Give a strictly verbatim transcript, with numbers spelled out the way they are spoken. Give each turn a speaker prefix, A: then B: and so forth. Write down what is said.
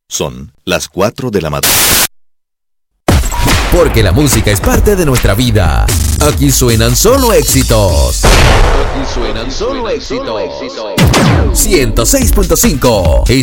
A: Son las cuatro de la madrugada.
B: Porque la música es parte de nuestra vida. Aquí suenan solo éxitos.
C: Aquí suenan solo éxitos.
B: ciento seis punto cinco